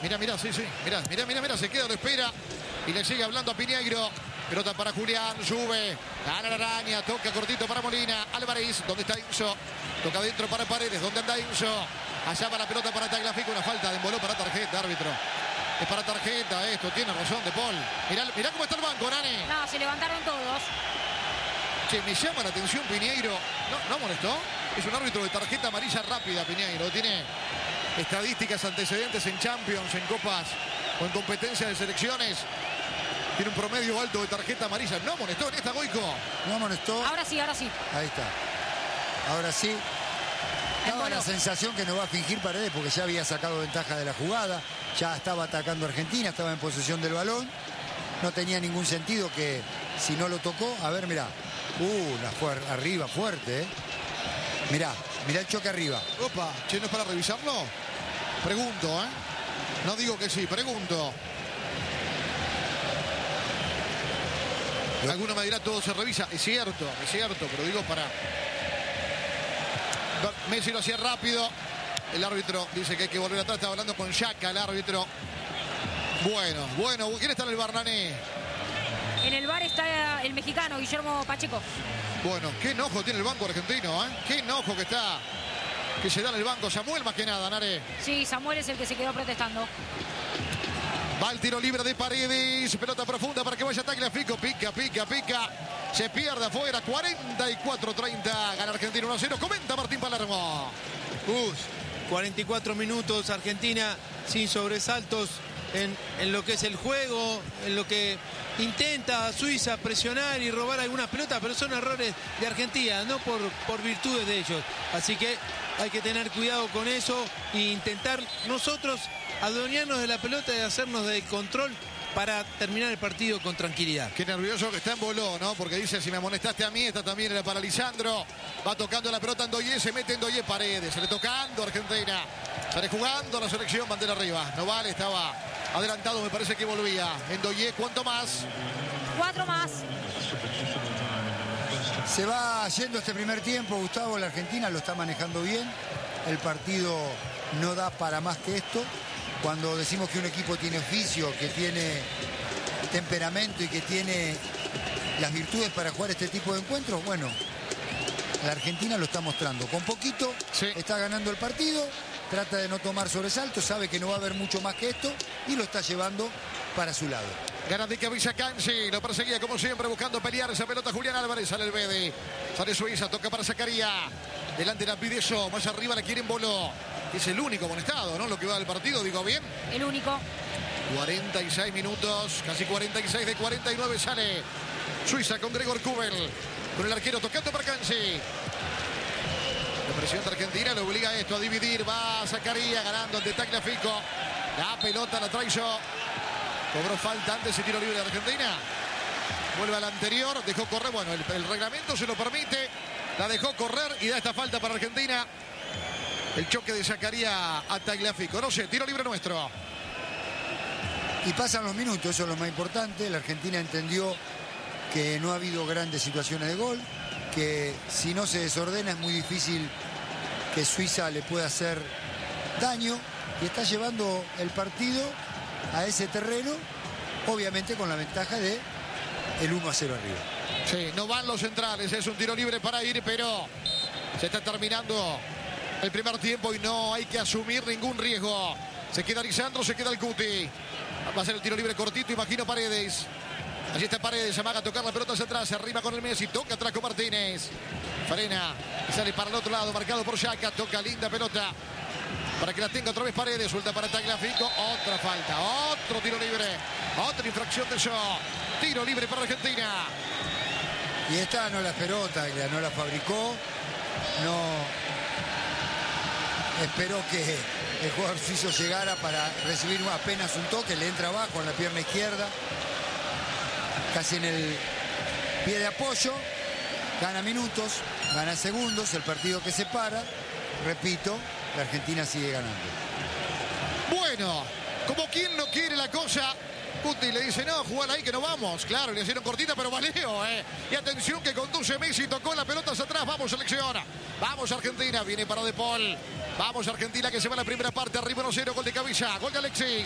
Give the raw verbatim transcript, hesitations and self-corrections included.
Mirá, mirá, sí, sí. Mirá, mirá, mirá, mirá, se queda, lo espera. Y le sigue hablando a Piñeiro. Pelota para Julián, sube. Gana la araña, toca cortito para Molina. Álvarez, ¿dónde está Inso? Toca adentro para Paredes, ¿dónde anda Inso? Allá va la pelota para Tagliafico, una falta de emboló para tarjeta, árbitro. Es para tarjeta esto, tiene razón De Paul. Mirá, mirá cómo está el banco, Nani. No, se levantaron todos. Che, me llama la atención Piñeiro. ¿No, no molestó? Es un árbitro de tarjeta amarilla rápida, Piñeiro. Tiene estadísticas, antecedentes en Champions, en Copas o en competencias de selecciones. Tiene un promedio alto de tarjeta amarilla. ¿No molestó en esta, Goico? No amonestó. Ahora sí, ahora sí. Ahí está. Ahora sí. Daba la sensación que no va a fingir Paredes porque ya había sacado ventaja de la jugada. Ya estaba atacando a Argentina, estaba en posesión del balón. No tenía ningún sentido que si no lo tocó. A ver, mirá. Uh, la fue arriba, fuerte, ¿eh? Mirá, mirá el choque arriba. Opa, che, ¿no es para revisarlo? Pregunto, ¿eh? No digo que sí, pregunto. Alguno me dirá, todo se revisa. Es cierto, es cierto, pero digo para... Messi lo hacía rápido. El árbitro dice que hay que volver atrás. Estaba hablando con Xhaka, el árbitro. Bueno, bueno. ¿Quién está en el bar, Nani? En el bar está el mexicano, Guillermo Pacheco. Bueno, qué enojo tiene el banco argentino, ¿eh? Qué enojo que está, que se da en el banco. Samuel más que nada, Nare. Sí, Samuel es el que se quedó protestando. Va el tiro libre de Paredes. Pelota profunda para que vaya Tagliafico. Pica, pica, pica. Se pierde afuera. cuarenta y cuatro treinta. Gana Argentina uno a cero. Comenta Martín Palermo. Gus, cuarenta y cuatro minutos. Argentina sin sobresaltos en, en lo que es el juego, en lo que intenta Suiza presionar y robar algunas pelotas, pero son errores de Argentina, no por, por virtudes de ellos. Así que hay que tener cuidado con eso e intentar nosotros adueñarnos de la pelota y hacernos del control para terminar el partido con tranquilidad. Qué nervioso que está en Boló, ¿no? Porque dice, si me amonestaste a mí, esta también era para Lisandro. Va tocando la pelota en Ndoye, se mete en Ndoye, Paredes. Se le tocando Argentina. Sale jugando la selección, bandera arriba. No vale, estaba adelantado, me parece que volvía. En Ndoye, ¿cuánto más? Cuatro más. Se va yendo este primer tiempo, Gustavo. La Argentina lo está manejando bien. El partido no da para más que esto. Cuando decimos que un equipo tiene oficio, que tiene temperamento y que tiene las virtudes para jugar este tipo de encuentros, bueno, la Argentina lo está mostrando. Con poquito sí. Está ganando el partido, trata de no tomar sobresaltos, sabe que no va a haber mucho más que esto y lo está llevando para su lado. Gana de cabeza Canchi, lo perseguía como siempre buscando pelear esa pelota Julián Álvarez, sale el Bede, sale Suiza, toca para Zacaría, delante la pide eso, más arriba la quiere en Boló. Es el único amonestado, ¿no? Lo que va del partido, digo bien. El único. cuarenta y seis minutos, casi cuarenta y seis de cuarenta y nueve sale Suiza con Gregor Kobel, con el arquero tocando para Canchi. La presión de Argentina lo obliga a esto, a dividir, va Zacaría ganando ante Tagliafico. La pelota la trae yo. Cobró falta antes y tiro libre de Argentina. Vuelve al anterior, dejó correr, bueno, el, el reglamento se lo permite. La dejó correr y da esta falta para Argentina. El choque de Zacaría a Tagliafico. No sé, tiro libre nuestro. Y pasan los minutos, eso es lo más importante. La Argentina entendió que no ha habido grandes situaciones de gol, que si no se desordena es muy difícil que Suiza le pueda hacer daño. Y está llevando el partido a ese terreno, obviamente con la ventaja de el uno a cero arriba. Sí, no van los centrales, es un tiro libre para ir, pero se está terminando el primer tiempo y no hay que asumir ningún riesgo. Se queda Lisandro, se queda el Cuti. Va a ser el tiro libre cortito, imagino Paredes. Allí está Paredes, amaga a tocar la pelota hacia atrás, se arriba con el Messi, toca atrás con Martínez. Frena, sale para el otro lado, marcado por Xhaka, toca linda pelota. Para que la tenga otra vez Paredes, suelta para Tagliafico, otra falta, otro tiro libre, otra infracción de Shaw. Tiro libre para Argentina. Y esta no la esperó Taglia, no la fabricó, no esperó que el jugador suizo llegara para recibir apenas un toque, le entra abajo en la pierna izquierda, casi en el pie de apoyo, gana minutos, gana segundos, el partido que se para, repito, la Argentina sigue ganando. Bueno, como quien no quiere la cosa, Cuti le dice, no, jugar ahí que no vamos. Claro, le hicieron cortita, pero valió, ¿eh? Y atención que conduce Messi, tocó la pelota hacia atrás. Vamos, selección. Vamos, Argentina. Viene para De Paul. Vamos, Argentina, que se va a la primera parte. Arriba uno cero, gol de cabeza. Gol de Alexis.